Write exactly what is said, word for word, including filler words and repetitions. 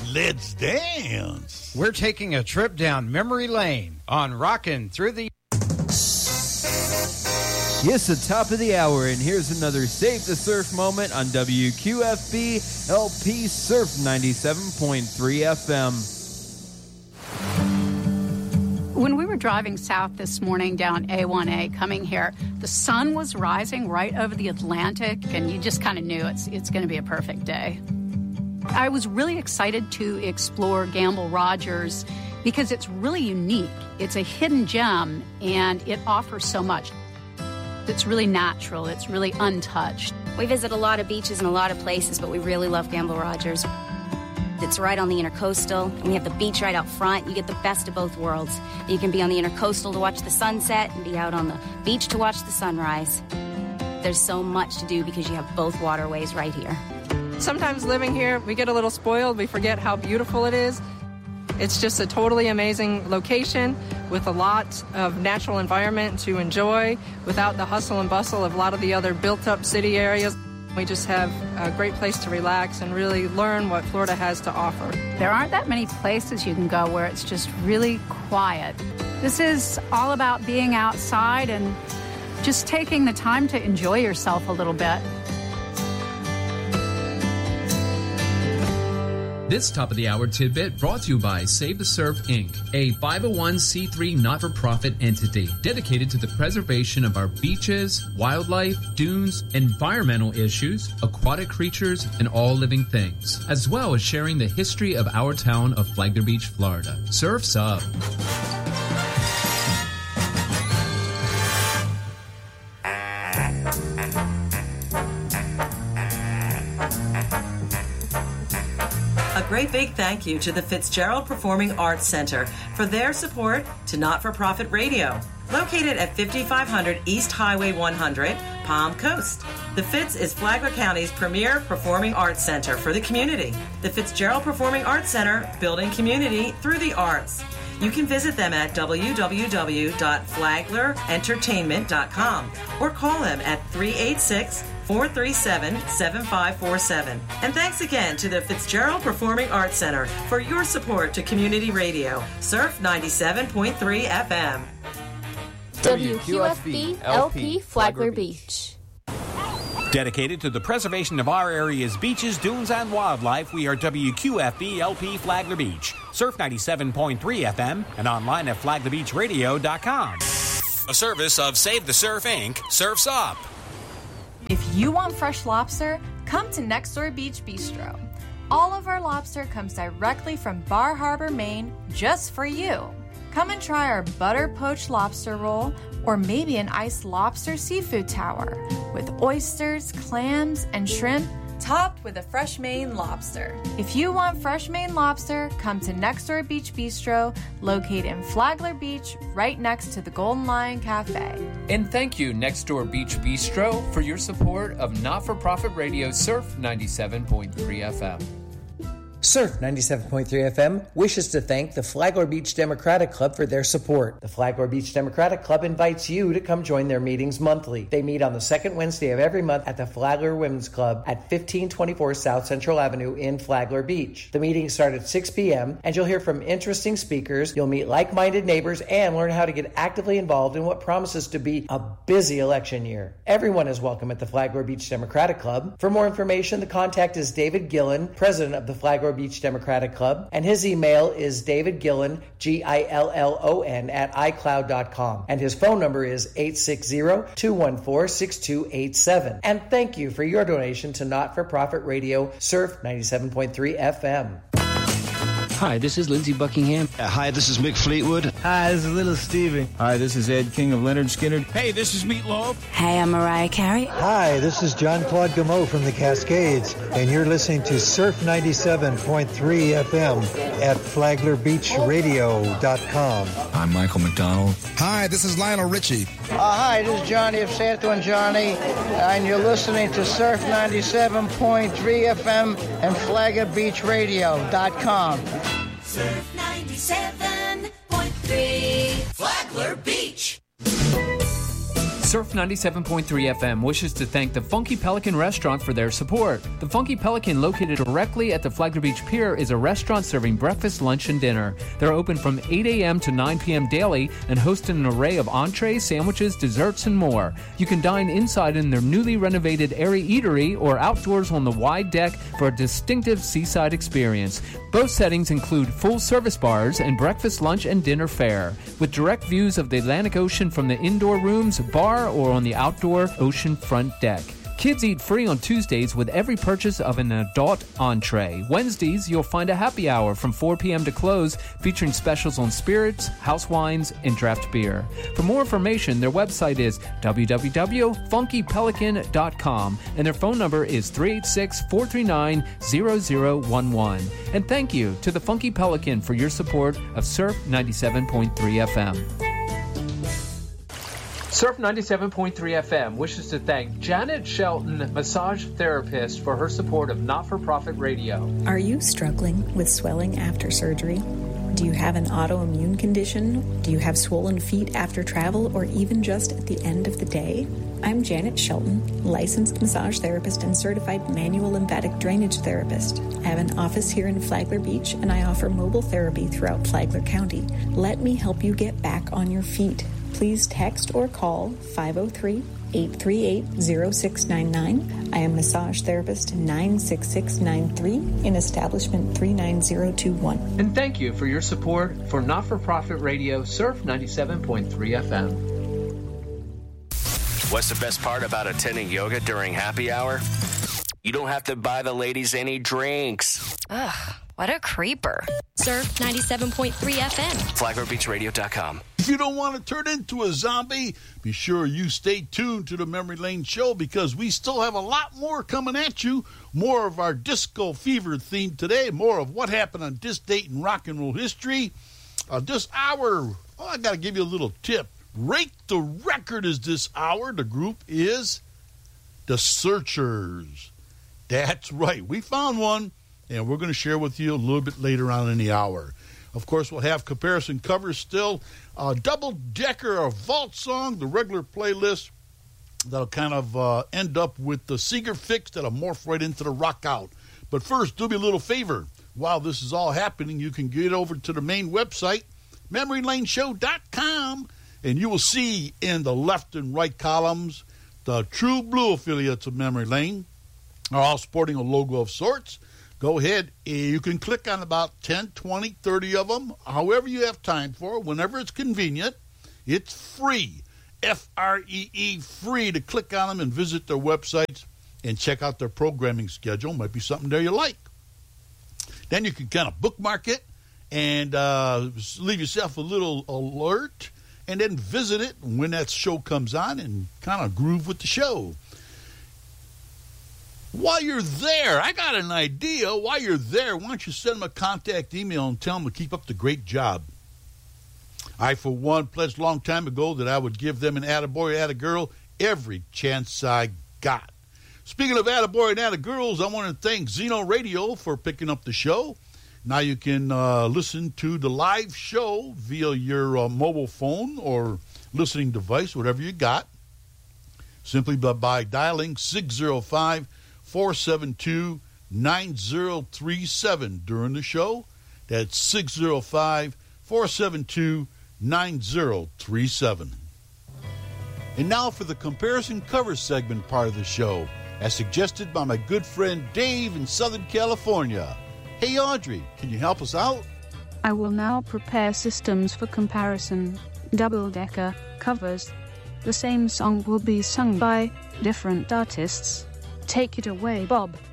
let's dance. We're taking a trip down memory lane on Rockin' Through the... Yes, the top of the hour, and here's another Save the Surf moment on W Q F B L P Surf ninety-seven point three F M. When we were driving south this morning down A one A coming here, the sun was rising right over the Atlantic, and you just kind of knew it's it's going to be a perfect day. I was really excited to explore Gamble Rogers because it's really unique. It's a hidden gem, and it offers so much. It's really natural. It's really untouched. We visit a lot of beaches and a lot of places, but we really love Gamble Rogers. It's right on the Intercoastal, and we have the beach right out front. You get the best of both worlds. You can be on the Intercoastal to watch the sunset and be out on the beach to watch the sunrise. There's so much to do because you have both waterways right here. Sometimes living here, we get a little spoiled. We forget how beautiful it is. It's just a totally amazing location with a lot of natural environment to enjoy without the hustle and bustle of a lot of the other built-up city areas. We just have a great place to relax and really learn what Florida has to offer. There aren't that many places you can go where it's just really quiet. This is all about being outside and just taking the time to enjoy yourself a little bit. This top-of-the-hour tidbit brought to you by Save the Surf, Incorporated, a five oh one c three not-for-profit entity dedicated to the preservation of our beaches, wildlife, dunes, environmental issues, aquatic creatures, and all living things, as well as sharing the history of our town of Flagler Beach, Florida. Surf's up. A great big thank you to the Fitzgerald Performing Arts Center for their support to Not-for-Profit Radio. Located at fifty-five hundred East Highway one hundred, Palm Coast. The Fitz is Flagler County's premier performing arts center for the community. The Fitzgerald Performing Arts Center, building community through the arts. You can visit them at w w w dot flagler entertainment dot com or call them at three eight six, four three seven, seven five four seven. And thanks again to the Fitzgerald Performing Arts Center for your support to community radio. Surf ninety-seven point three F M. W Q F B L P Flagler Beach. Dedicated to the preservation of our area's beaches, dunes, and wildlife, we are W Q F B L P Flagler Beach. Surf ninety-seven point three F M and online at flagler beach radio dot com. A service of Save the Surf, Incorporated. Surf's up. If you want fresh lobster, come to Next Door Beach Bistro. All of our lobster comes directly from Bar Harbor, Maine, just for you. Come and try our butter poached lobster roll or maybe an iced lobster seafood tower with oysters, clams, and shrimp topped with a fresh Maine lobster. If you want fresh Maine lobster, come to Next Door Beach Bistro, located in Flagler Beach, right next to the Golden Lion Cafe. And thank you, Next Door Beach Bistro, for your support of not-for-profit radio Surf ninety-seven point three F M. Surf ninety-seven point three F M wishes to thank the Flagler Beach Democratic Club for their support. The Flagler Beach Democratic Club invites you to come join their meetings monthly. They meet on the second Wednesday of every month at the Flagler Women's Club at fifteen twenty-four South Central Avenue in Flagler Beach. The meetings start at six p.m. and you'll hear from interesting speakers, you'll meet like-minded neighbors, and learn how to get actively involved in what promises to be a busy election year. Everyone is welcome at the Flagler Beach Democratic Club. For more information, the contact is David Gillen, president of the Flagler Beach Democratic Club, and his email is David Gillen, G I L L O N, at i cloud dot com, and his phone number is eight six zero, two one four, six two eight seven. And thank you for your donation to Not-for-Profit Radio, Surf ninety-seven point three F M. Hi, this is Lindsey Buckingham. Uh, hi, this is Mick Fleetwood. Hi, this is Little Stevie. Hi, this is Ed King of Leonard Skinner. Hey, this is Meatloaf. Hey, I'm Mariah Carey. Hi, this is John Claude Gameau from the Cascades, and you're listening to Surf ninety-seven point three F M at flagler beach radio dot com. I'm Michael McDonald. Hi, this is Lionel Richie. Uh, hi, this is Johnny of Santo and Johnny, and you're listening to Surf ninety-seven point three F M and flagler beach radio dot com. Surf ninety-seven point three Flagler Beach. Surf ninety-seven point three F M wishes to thank the Funky Pelican Restaurant for their support. The Funky Pelican, located directly at the Flagler Beach Pier, is a restaurant serving breakfast, lunch, and dinner. They're open from eight a.m. to nine p.m. daily and host an array of entrees, sandwiches, desserts, and more. You can dine inside in their newly renovated airy eatery or outdoors on the wide deck for a distinctive seaside experience. Both settings include full-service bars and breakfast, lunch, and dinner fare, with direct views of the Atlantic Ocean from the indoor rooms, bar, or on the outdoor ocean front deck. Kids eat free on Tuesdays with every purchase of an adult entree. Wednesdays, you'll find a happy hour from four p.m. to close, featuring specials on spirits, house wines, and draft beer. For more information, their website is w w w dot funky pelican dot com, and their phone number is three eight six, four three nine, zero zero one one. And thank you to the Funky Pelican for your support of Surf ninety-seven point three F M. Surf ninety-seven point three F M wishes to thank Janet Shelton, massage therapist, for her support of Not-for-Profit Radio. Are you struggling with swelling after surgery? Do you have an autoimmune condition? Do you have swollen feet after travel or even just at the end of the day? I'm Janet Shelton, licensed massage therapist and certified manual lymphatic drainage therapist. I have an office here in Flagler Beach and I offer mobile therapy throughout Flagler County. Let me help you get back on your feet. Please text or call five oh three, eight three eight, oh six nine nine. I am massage therapist nine six six nine three in establishment three nine zero two one. And thank you for your support for Not-for-Profit Radio, Surf ninety-seven point three F M. What's the best part about attending yoga during happy hour? You don't have to buy the ladies any drinks. Ugh, what a creeper. Surf ninety-seven point three F M. Flagler Beach Radio dot com. If you don't want to turn into a zombie, be sure you stay tuned to the Memory Lane Show because we still have a lot more coming at you. More of our disco fever theme today. More of what happened on this date in rock and roll history. Uh, this hour, oh, I got to give you a little tip. Rate the Record is this hour. The group is The Searchers. That's right. We found one, and we're going to share with you a little bit later on in the hour. Of course, we'll have comparison covers still. A double-decker, a vault song, the regular playlist that'll kind of uh, end up with the Seeger fix that'll morph right into the rock out. But first, do me a little favor. While this is all happening, you can get over to the main website, memory lane show dot com, and you will see in the left and right columns the True Blue affiliates of Memory Lane are all sporting a logo of sorts. Go ahead. You can click on about ten, twenty, thirty of them, however you have time for, whenever it's convenient. It's free, F R E E, free to click on them and visit their websites and check out their programming schedule. Might be something there you like. Then you can kind of bookmark it and uh, leave yourself a little alert and then visit it when that show comes on and kind of groove with the show. While you're there, I got an idea. While you're there, why don't you send them a contact email and tell them to keep up the great job. I, for one, pledged a long time ago that I would give them an attaboy or attagirl every chance I got. Speaking of attaboy and attagirls, I want to thank Zeno Radio for picking up the show. Now you can uh, listen to the live show via your uh, mobile phone or listening device, whatever you got, simply by, by dialing six oh five, four seven two, nine oh three seven during the show. That's six oh five, four seven two, nine oh three seven. And now for the comparison cover segment part of the show, as suggested by my good friend Dave in Southern California. Hey Audrey, can you help us out? I will now prepare systems for comparison. Double-decker covers. The same song will be sung by different artists. Take it away, Bob.